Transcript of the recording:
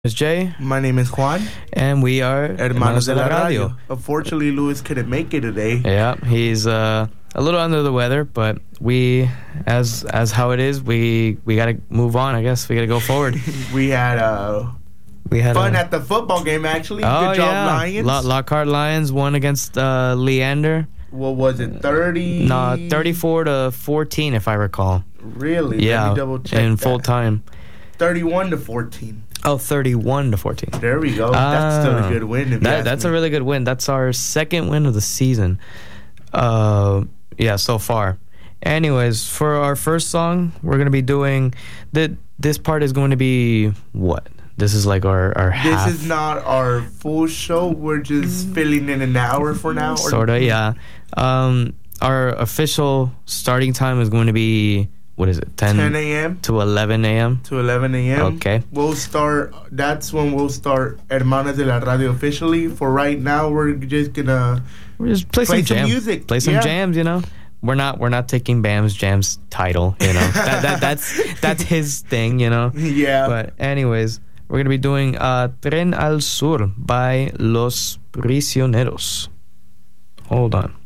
Is Jay, My name is Juan, and we are Hermanos de la Radio. Unfortunately, Luis couldn't make it today. Yeah, he's a little under the weather, but we, as how it is, we gotta move on. I guess we gotta go forward. We had fun a, at the football game, actually. Oh Good job, yeah, Lions. Lockhart Lions won against Leander. What was it, 30? No, 34-14, if I recall. Really? Yeah, Let me double check in that. full time. 31-14. Oh, 31-14. There we go. That's still a good win. That's a really good win. That's our second win of the season. Yeah, so far. Anyways, for our first song, we're gonna be doing this part is going to be what? This is like our half. This is not our full show. We're just filling in an hour for now. Sorta, yeah. Our official starting time is going to be, what is it? 10 a.m. to 11 a.m. to 11 a.m. Okay. That's when we'll start Hermanos de la Radio officially. For right now, we're just gonna play some jams. Music. Play some jams, you know. We're not taking Bam's Jam's title, you know. that's his thing, you know. Yeah. But anyways, we're gonna be doing Tren al Sur by Los Prisioneros. Hold on.